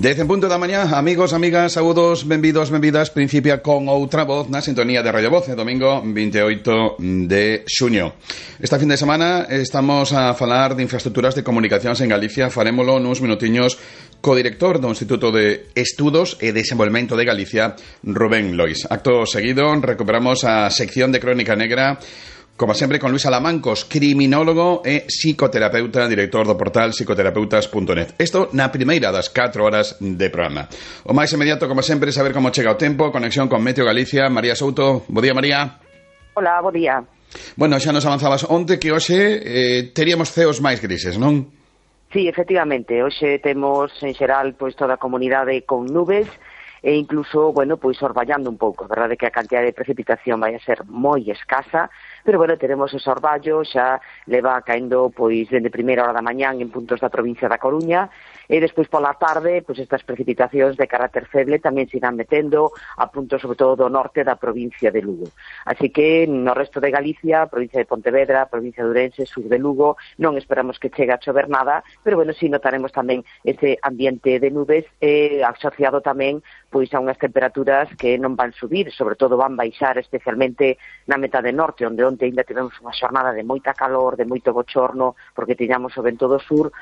10 en punto da mañá, amigos, amigas, saúdos, benvidos, benvidas. Principia con outra voz na sintonía de Radio Voz, domingo 28 de xuño. Esta fin de semana estamos a falar de infraestructuras de comunicacións en Galicia. Farémolo nuns minutiños co director do Instituto de Estudos e Desenvolvemento de Galicia, Rubén Lois. Acto seguido, recuperamos a sección de Crónica Negra, como sempre, con Luis Alamancos, criminólogo e psicoterapeuta, director do portal psicoterapeutas.net. Isto na primeira das 4 horas de programa. O máis inmediato, como sempre, saber como chega o tempo, conexión con Meteo Galicia. María Souto, bo día, María. Hola, bo día. Bueno, xa nos avanzabas onte que hoxe teríamos ceos máis grises, non? Sí, efectivamente, hoxe temos en xeral pois toda a comunidade con nubes e incluso, bueno, pois orballando un pouco. A verdade é que a cantidad de precipitación vai a ser moi escasa, pero, bueno, teremos ese orballo, xa leva caendo, pois, dende primeira hora da mañán en puntos da provincia da Coruña, e despois pola tarde, pois, estas precipitacións de carácter feble tamén se irán metendo a puntos, sobre todo, do norte da provincia de Lugo. Así que, no resto de Galicia, provincia de Pontevedra, provincia de Ourense, sur de Lugo, non esperamos que chegue a chover nada, pero, bueno, si notaremos tamén ese ambiente de nubes asociado tamén, pois, a unhas temperaturas que non van subir, sobre todo van baixar, especialmente na metade norte, onde ainda tivemos unha xornada de moita calor, de moito bochorno, porque tiñamos o vento do sur,